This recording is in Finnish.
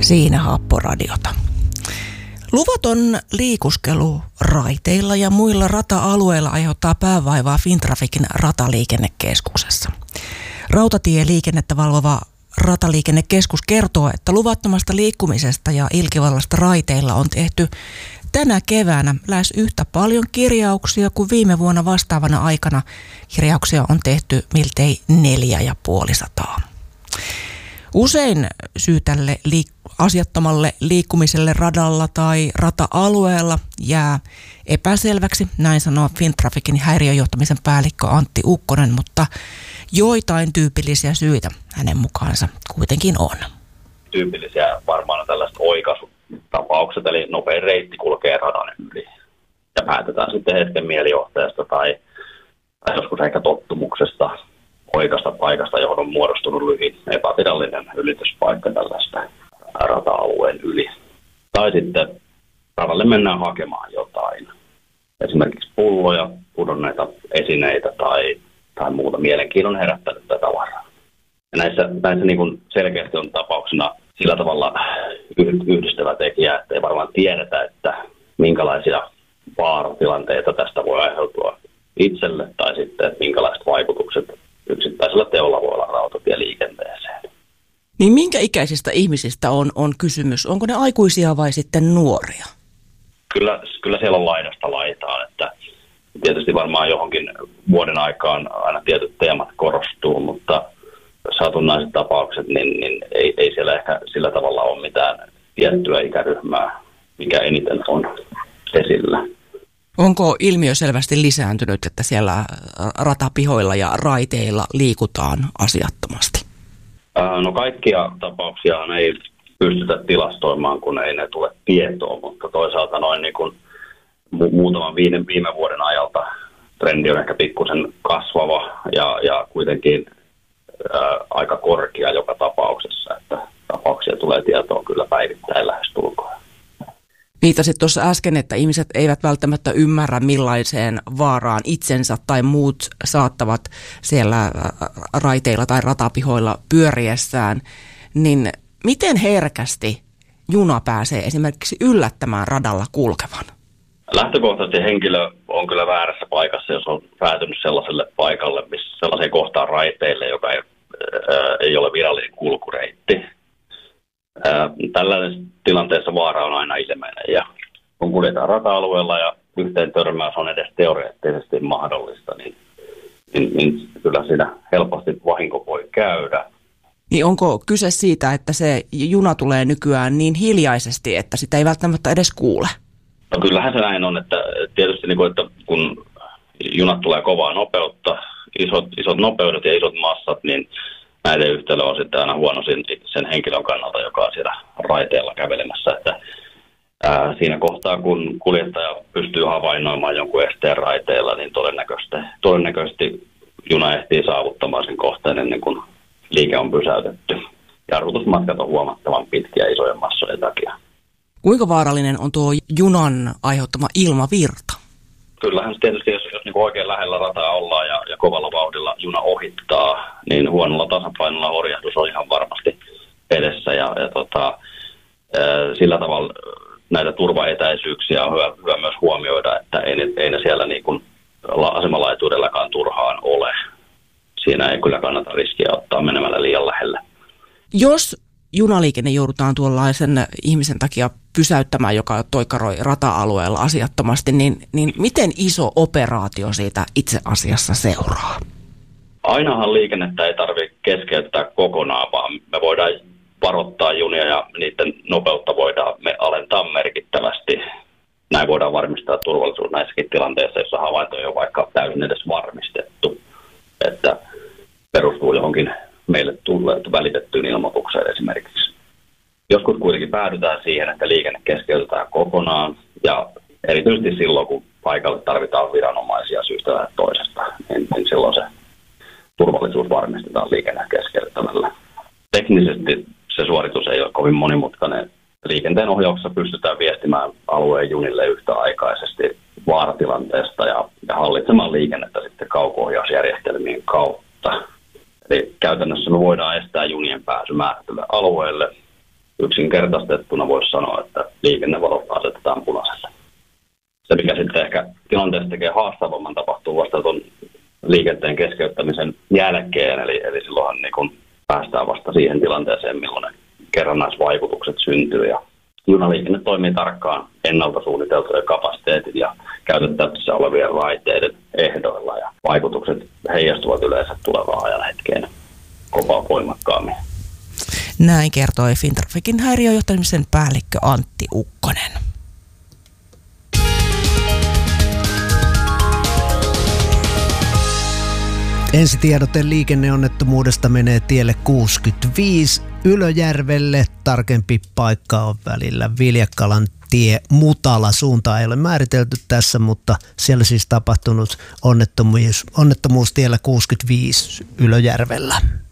Siinä Happoradiota. Luvaton liikuskelu raiteilla ja muilla rata-alueilla aiheuttaa päävaivaa Fintrafficin rataliikennekeskuksessa. Rautatieliikennettä valvova Rataliikennekeskus kertoo, että luvattomasta liikkumisesta ja ilkivallasta raiteilla on tehty tänä keväänä lähes yhtä paljon kirjauksia kuin viime vuonna vastaavana aikana. Kirjauksia on tehty miltei 450. Usein syy tälle asiattomalle liikkumiselle radalla tai rata-alueella jää epäselväksi, näin sanoo Fintrafficin häiriöjohtamisen päällikkö Antti Ukkonen, mutta joitain tyypillisiä syitä hänen mukaansa kuitenkin on. Tyypillisiä varmaan on tällaiset oikaisutapaukset, eli nopein reitti kulkee radan yli. Ja päätetään sitten hetken mielijohteesta tai joskus ehkä tottumuksesta oikaista paikasta, johon on muodostunut lyhin epävirallinen ylityspaikka tällaista rata-alueen yli. Tai sitten radalle mennään hakemaan jotain. Esimerkiksi pulloja, pudonneita esineitä tai muuta mielenkiinnon herättänyttä tavaraa. Ja näissä niin kuin selkeästi on tapauksena sillä tavalla yhdistävä tekijä, että ei varmaan tiedetä, että minkälaisia vaaratilanteita tästä voi aiheutua itselle tai sitten minkälaiset vaikutukset yksittäisellä teolla voi olla rautatieliikenteeseen. Niin minkä ikäisistä ihmisistä on kysymys? Onko ne aikuisia vai sitten nuoria? Kyllä siellä on laidasta laitaan, että tietysti varmaan johonkin vuoden aikaan aina tietyt teemat korostuu, mutta satunnaiset tapaukset, niin ei siellä ehkä sillä tavalla ole mitään tiettyä ikäryhmää, mikä eniten on esillä. Onko ilmiö selvästi lisääntynyt, että siellä ratapihoilla ja raiteilla liikutaan asiattomasti? No kaikkia tapauksia ei pystytä tilastoimaan, kun ei ne tule tietoon, mutta toisaalta noin niin kuin muutaman viime vuoden ajalta trendi on ehkä pikkusen kasvava ja kuitenkin aika korkea joka tapauksessa, että tapauksia tulee tietoon kyllä päivittäin lähestulkoon. Viitasit tuossa äsken, että ihmiset eivät välttämättä ymmärrä, millaiseen vaaraan itsensä tai muut saattavat siellä raiteilla tai ratapihoilla pyöriessään, niin miten herkästi juna pääsee esimerkiksi yllättämään radalla kulkevan? Lähtökohtaisesti henkilö on kyllä väärässä paikassa, jos on päätynyt sellaiselle paikalle, missä sellaiseen kohtaan raiteille, joka ei ole virallinen kulkureitti. Tällaisessa tilanteessa vaara on aina ilmeinen ja kun kuljetaan rata-alueella ja yhteen törmäys on edes teoreettisesti mahdollista, niin kyllä siinä helposti vahinko voi käydä. Niin onko kyse siitä, että se juna tulee nykyään niin hiljaisesti, että sitä ei välttämättä edes kuule? No kyllähän se näin on, että tietysti että kun junat tulee kovaa nopeutta, isot nopeudet ja isot massat, niin näiden yhtälö on sitten aina huono sen henkilön kannalta, joka on siellä raiteella kävelemässä. Että siinä kohtaa, kun kuljettaja pystyy havainnoimaan jonkun esteen raiteella, niin todennäköisesti juna ehtii saavuttamaan sen kohteen ennen kuin liike on pysäytetty. Jarrutusmatkat on huomattavan pitkiä isojen massojen takia. Kuinka vaarallinen on tuo junan aiheuttama ilmavirta? Kyllähän tietysti, jos niin oikein lähellä rataa ollaan ja kovalla vauhdilla juna ohittaa, niin huonolla tasapainolla horjahdus on ihan varmasti edessä. Sillä tavalla näitä turvaetäisyyksiä on hyvä myös huomioida, että ei ne siellä niin kuin asemalaituudellakaan turhaan ole. Siinä ei kyllä kannata riskiä ottaa menemällä liian lähelle. Jos junaliikenne joudutaan tuollaisen ihmisen takia pysäyttämään, joka toikaroi rata-alueella asiattomasti, niin miten iso operaatio siitä itse asiassa seuraa? Ainahan liikennettä ei tarvitse keskeyttää kokonaan, vaan me voidaan varoittaa junia ja niiden nopeutta voidaan alentaa merkittävästi. Näin voidaan varmistaa turvallisuus näissäkin tilanteissa, joissa havainto ei ole vaikka täysin edes varmistettu, että perustuu johonkin meille välitettyyn ilmoitukseen esimerkiksi. Joskus kuitenkin päädytään siihen, että liikenne keskeytetään kokonaan ja erityisesti silloin, kun paikalle tarvitaan viranomaisia syystä tai toisesta, niin silloin se turvallisuus varmistetaan liikenne keskeyttämällä. Teknisesti se suoritus ei ole kovin monimutkainen. Liikenteen ohjauksessa pystytään viestimään alueen junille yhtäaikaisesti vaaratilanteesta ja hallitsemaan liikennettä sitten kauko-ohjausjärjestelmien kautta. Eli käytännössä me voidaan estää junien pääsy määrätylle alueelle yksinkertaistettuna voisi sanoa, että liikennevalot asetetaan punaiselle. Se, mikä sitten ehkä tilanteessa tekee haastavamman, tapahtuu vasta tuon liikenteen keskeyttämisen jälkeen, eli silloinhan niin kun päästään vasta siihen tilanteeseen, milloin ne kerrannaisvaikutukset syntyy. Ja junaliikenne toimii tarkkaan ennalta suunniteltujen kapasiteetin ja käytettävissä olevien raiteiden ehdoilla, ja vaikutukset heijastuvat yleensä tulevaan ajanhetkeen kovaa voimakkaammin. Näin kertoi Fintrafficin häiriöjohtamisen päällikkö Antti Ukkonen. Ensitiedote liikenneonnettomuudesta menee tielle 65 Ylöjärvelle. Tarkempi paikka on välillä Viljakkalan tie Mutala. Suunta ei ole määritelty tässä, mutta siellä siis tapahtunut onnettomuus tiellä 65 Ylöjärvellä.